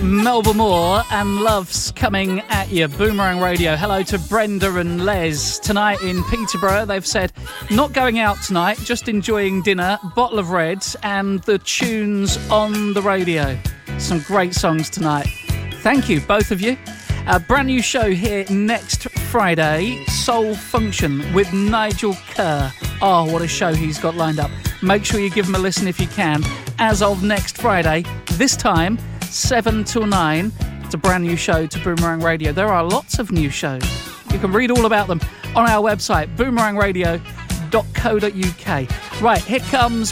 Melba Moore and Love's coming at you. Boomerang Radio. Hello to Brenda and Les. Tonight in Peterborough, they've said not going out tonight, just enjoying dinner, bottle of reds and the tunes on the radio. Some great songs tonight. Thank you, both of you. A brand new show here next Friday, Soul Function with Nigel Kerr. Oh, what a show he's got lined up. Make sure you give him a listen if you can. As of next Friday, this time, 7 till 9, it's a brand new show to Boomerang Radio. There are lots of new shows. You can read all about them on our website, boomerangradio.co.uk. Right, here comes